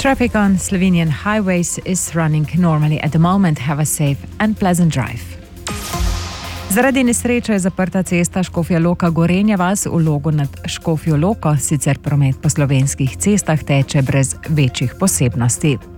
Traffic on Slovenian highways is running normally at the moment. Have a safe and pleasant drive. Zaradi nesreče je zaprta cesta Škofja Loka-Gorenja vas v Logu nad Škofjo Loko, sicer promet po slovenskih cestah teče brez večjih posebnosti.